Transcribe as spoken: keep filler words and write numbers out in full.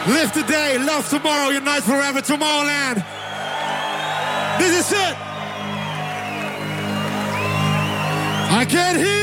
Live today, love tomorrow, unite forever, Tomorrowland. This is it. I can't hear.